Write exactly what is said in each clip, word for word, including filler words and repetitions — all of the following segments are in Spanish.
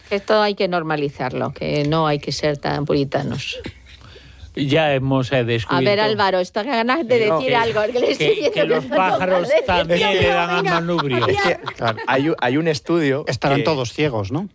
Esto hay que normalizarlo, que no hay que ser tan puritanos. Ya hemos eh, descubierto... A ver, Álvaro, está ganas de decir que, algo. Que, le estoy que, que los pájaros también le dan al manubrio. Es que, claro, hay, hay un estudio... Estarán que, todos ciegos, ¿no?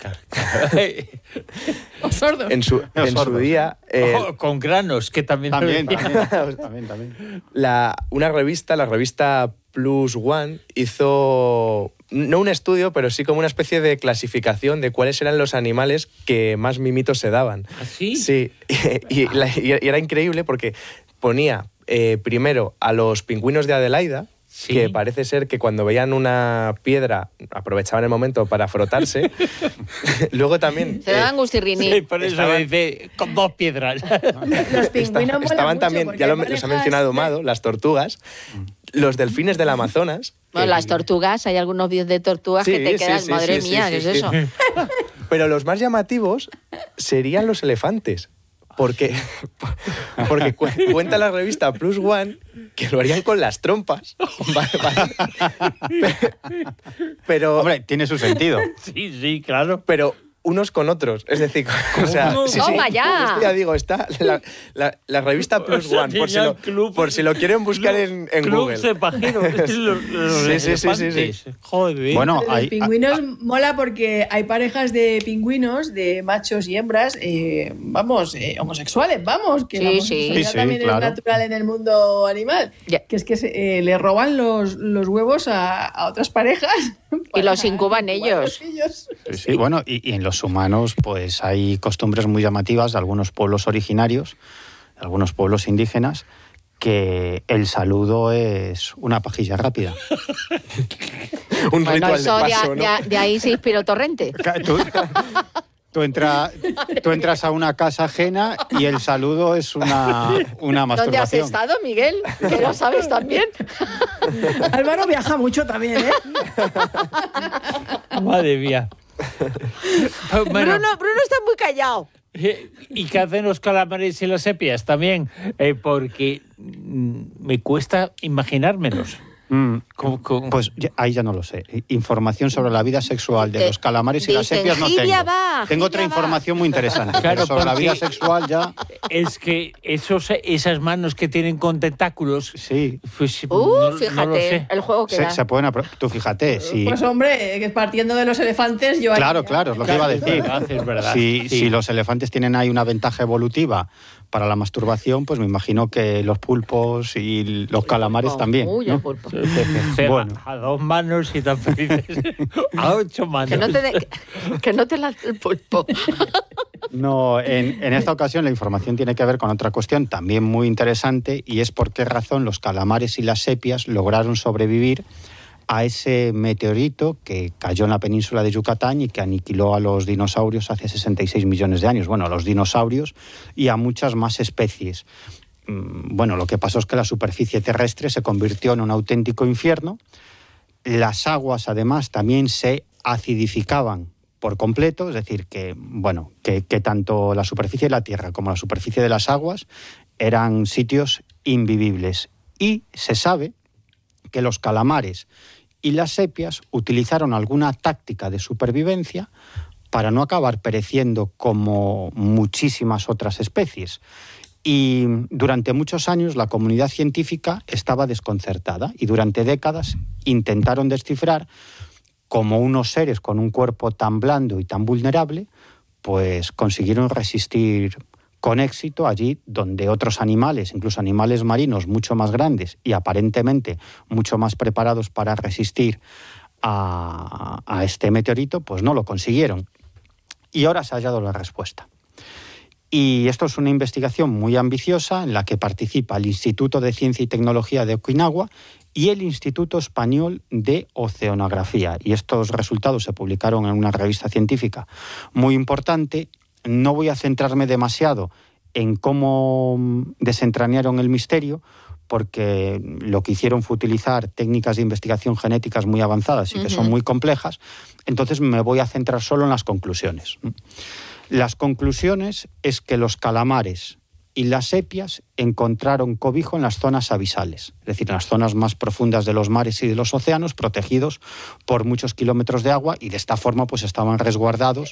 O sordos. En su, en sordos. su día... Eh, oh, con granos, que también... También, también, también, también. La, una revista, la revista Plus One, hizo... No un estudio, pero sí como una especie de clasificación de cuáles eran los animales que más mimitos se daban. ¿Ah, sí? Sí, y, y, la, y era increíble porque ponía eh, primero a los pingüinos de Adelaida, ¿sí? Que parece ser que cuando veían una piedra aprovechaban el momento para frotarse. Luego también... Se daban eh, gustirriní. Sí, por eso estaban, me dice, con dos piedras. Los pingüinos molan estaban mucho también, porque ya lo, hay los ha parejas mencionado de- Mado, las tortugas, los delfines del Amazonas. Bueno, que- las tortugas, hay algunos vídeos de tortugas Sí, que te sí, quedan, sí, madre sí, mía, sí, ¿qué sí, es sí. eso? Pero los más llamativos serían los elefantes. Porque, porque cu- cuenta la revista Plus One que lo harían con las trompas. Vale, vale. Pero, Hombre, tiene su sentido. Sí, sí, claro. pero unos con otros. Es decir, o sea, ¿Cómo? sí, sí, ¡Toma ya! esto ya digo, está la, la, la revista Plus O sea, One, por si, tenía lo, club- por si lo quieren buscar club- en, en club Google. de pajeros. Los, los Sí, sí, sí, sí, sí. elefantes. Joder. Bueno, Los hay, pingüinos mola porque hay parejas de pingüinos, de machos y hembras, eh, vamos, eh, homosexuales, vamos, que Sí, la sí. homosexualidad Sí, sí, también claro. es natural en el mundo animal. Ya. Que es que se, eh, le roban los, los huevos a, a otras parejas. Y los para incuban incubarlos ellos. ellos. Sí, sí, bueno, y, y en los humanos pues hay costumbres muy llamativas de algunos pueblos originarios, de algunos pueblos indígenas, que el saludo es una pajilla rápida. Un Bueno, ritual de eso de, paso, ¿no? de- de ahí se inspiró Torrente. Tú, tú, entra- tú entras a una casa ajena y el saludo es una, una ¿Dónde has masturbación. estado, Miguel? Que lo sabes también. Álvaro viaja mucho también, ¿eh? Madre mía. Bueno, Bruno, Bruno está muy callado. eh, ¿y qué hacen los calamares y las sepias también? Eh, porque mm, me cuesta imaginármelos. Mm, Como- como- Pues ya- ahí ya no lo sé. Información sobre la vida sexual de De- los calamares y las dicen, sepias no "Jibia tengo. va, tengo otra jibia va". información muy interesante. Claro, pero sobre la porque- vida sexual ya... Es que esos, esas manos que tienen con tentáculos, Sí. pues Uh, no, no lo fíjate, sé. el juego que Se, da. se pueden apro- Tú fíjate, si... Pues hombre, que partiendo de los elefantes, yo... Claro, aquí- claro, es lo que iba a decir. Es verdad, es verdad. Si, Sí. si los elefantes tienen ahí una ventaja evolutiva para la masturbación, pues me imagino que los pulpos y los calamares Oh, también. uy, ¿no? el pulpo. Bueno. Bueno. A dos manos y tan felices. A ocho manos. Que no te, de- que no te la el pulpo. No, en, en esta ocasión la información tiene que ver con otra cuestión también muy interesante, y es por qué razón los calamares y las sepias lograron sobrevivir a ese meteorito que cayó en la península de Yucatán y que aniquiló a los dinosaurios hace sesenta y seis millones de años. Bueno, a los dinosaurios y a muchas más especies. Mm, Bueno, lo que pasó es que la superficie terrestre se convirtió en un auténtico infierno. Las aguas, además, también se acidificaban por completo, es decir, que, bueno, que, que tanto la superficie de la Tierra como la superficie de las aguas eran sitios invivibles. Y se sabe que los calamares y las sepias utilizaron alguna táctica de supervivencia para no acabar pereciendo como muchísimas otras especies. Y durante muchos años la comunidad científica estaba desconcertada y durante décadas intentaron descifrar cómo unos seres con un cuerpo tan blando y tan vulnerable pues consiguieron resistir con éxito allí donde otros animales, incluso animales marinos mucho más grandes y aparentemente mucho más preparados para resistir a, a este meteorito, pues no lo consiguieron. Y ahora se ha hallado la respuesta. Y esto es una investigación muy ambiciosa en la que participa el Instituto de Ciencia y Tecnología de Okinawa y el Instituto Español de Oceanografía. Y estos resultados se publicaron en una revista científica muy importante. No voy a centrarme demasiado en cómo desentrañaron el misterio, porque lo que hicieron fue utilizar técnicas de investigación genéticas muy avanzadas y que son muy complejas. Entonces me voy a centrar solo en las conclusiones. Las conclusiones es que los calamares y las sepias encontraron cobijo en las zonas abisales, es decir, en las zonas más profundas de los mares y de los océanos, protegidos por muchos kilómetros de agua, y de esta forma pues estaban resguardados